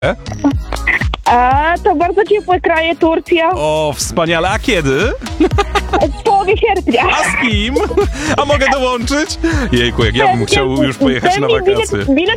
To bardzo ciepłe kraje, Turcja. O, wspaniale. A kiedy? W połowie sierpnia. A z kim? A mogę dołączyć? Jejku, jak ja bym chciał już pojechać na wakacje. Bilet